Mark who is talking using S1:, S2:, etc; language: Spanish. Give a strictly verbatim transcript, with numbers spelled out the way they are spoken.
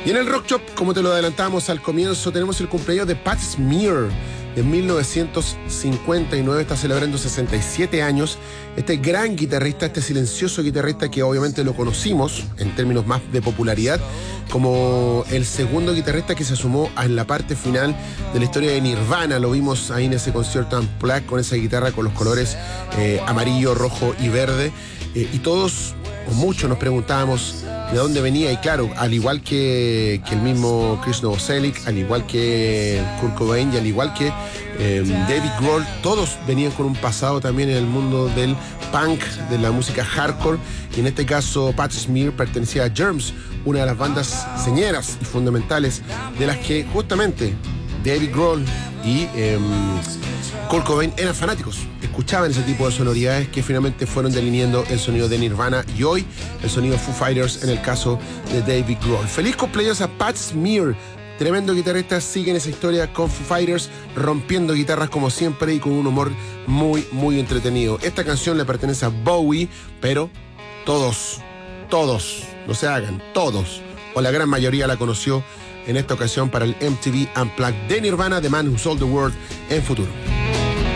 S1: Y en el Rock Shop, como te lo adelantamos al comienzo, tenemos el cumpleaños de Pat Smear. De mil novecientos cincuenta y nueve, está celebrando sesenta y siete años. Este gran guitarrista, este silencioso guitarrista que obviamente lo conocimos en términos más de popularidad como el segundo guitarrista que se sumó en la parte final de la historia de Nirvana. Lo vimos ahí en ese concierto Unplugged con esa guitarra con los colores eh, amarillo, rojo y verde. Eh, y todos, o muchos, nos preguntábamos de dónde venía. Y claro, al igual que, que el mismo Chris Novoselic, al igual que Kurt Cobain y al igual que eh, David Grohl, todos venían con un pasado también en el mundo del punk, de la música hardcore. Y en este caso Pat Smear pertenecía a Germs, una de las bandas señeras y fundamentales de las que justamente David Grohl y eh, Kurt Cobain eran fanáticos, escuchaban ese tipo de sonoridades que finalmente fueron delineando el sonido de Nirvana y hoy el sonido de Foo Fighters en el caso de David Grohl. Feliz cumpleaños a Pat Smear, tremendo guitarrista, sigue en esa historia con Foo Fighters, rompiendo guitarras como siempre y con un humor muy, muy entretenido. Esta canción le pertenece a Bowie, pero todos, todos, no se hagan, todos, o la gran mayoría la conoció en esta ocasión para el M T V Unplugged de Nirvana, The Man Who Sold the World, en futuro.